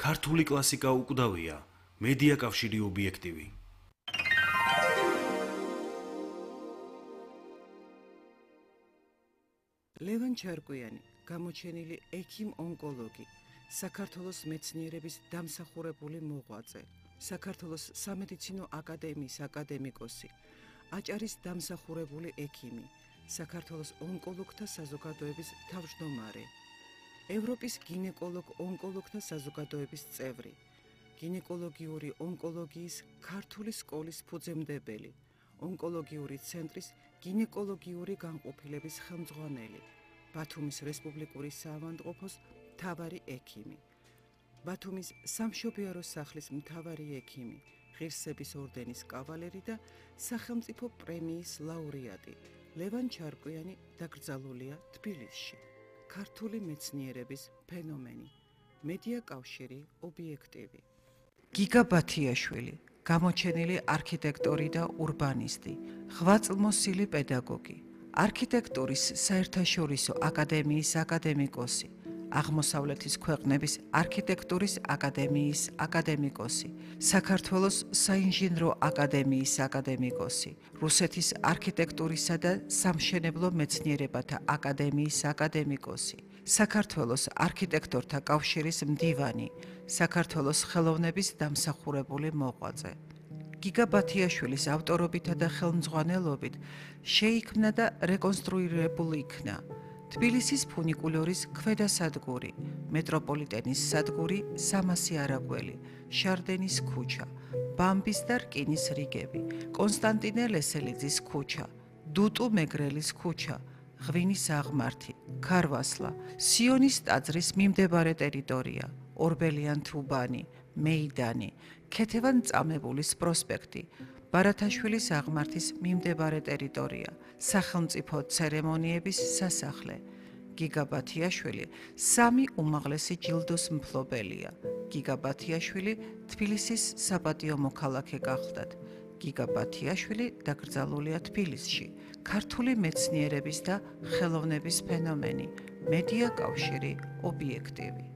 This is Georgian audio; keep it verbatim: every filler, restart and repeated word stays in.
ქართული კლასიკა უკვდავია, მედია კავშირი ობიექტივი. ლევან ჩარკვიანი, გამოჩენილი ექიმ-ონკოლოგი, საქართველოს მეცნიერების დამსახურებული მოღვაწე, საქართველოს სამედიცინო აკადემიის აკადემიკოსი, აჭარის დამსახურებული ექიმი, საქართველოს ონკოლოგთა საზოგადოების თავმჯდომარე, ევროპის გინეკოლოგ-ონკოლოგთა საზოგადოების წევრი, გინეკოლოგიური ონკოლოგიის ქართული სკოლის ფუძემდებელი, ონკოლოგიური ცენტრის გინეკოლოგიური განყოფილების ხელმძღვანელი, ბათუმის რესპუბლიკური საავადმყოფოს მთავარი ექიმი, ბათუმის სამშობიარო სახლის მთავარი ექიმი, ღირსების ორდენის კავალერი და სახელმწიფო პრემიის ლაურეატი ლევან ჩარკვიანი დაკრძალულია თბილისში. ქართული მეცნიერების ფენომენი, მედია კავშირი ობიექტივი. გიგა ბათიაშვილი, გამოჩენილი არქიტექტორი და ურბანისტი, ღვაწლმოსილი პედაგოგი, არქიტექტურის საერთაშორისო აკადემიის აკადემიკოსი, აღმოსავლეთის ქვეყნების არქიტექტურის აკადემიის აკადემიკოსი, საქართველოს საინჟინრო აკადემიის აკადემიკოსი, რუსეთის არქიტექტურისა და სამშენებლო მეცნიერებათა აკადემიის აკადემიკოსი, საქართველოს არქიტექტორთა კავშირის მდივანი, საქართველოს ხელოვნების დამსახურებული მოღვაწე. გიგა ბათიაშვილის ავტორობითა და ხელმძღვანელობით შეიქმნა და რეკონსტრუირებული იქნა თბილისის ფუნიკულორის ქვედა სადგური, მეტროპოლიტენის სადგური სამასი არაგველი, შარდენის ქუჩა, ბამბის და რკინის რიგები, კონსტანტინე ლესელიძის ქუჩა, დუტუ მეგრელის ქუჩა, ღვინის აღმართი, ქარვასლა, სიონის ტაძრის მიმდებარე ტერიტორია, ორბელიან თუბანი, მეიდანი, ქეთევან წამებულის პროსპექტი, ბარათაშვილის აღმართის მიმდებარე ტერიტორია, სახელმწიფო ცერემონიების სასახლე. გიგა ბათიაშვილი სამი უმაღლესი ჯილდოს მფლობელია. გიგა ბათიაშვილი თბილისის საპატიო მოქალაქე გახლდათ. გიგა ბათიაშვილი დაკრძალულია თბილისში. ქართული მეცნიერების და ხელოვნების ფენომენი, მედია კავშირი ობიექტივი.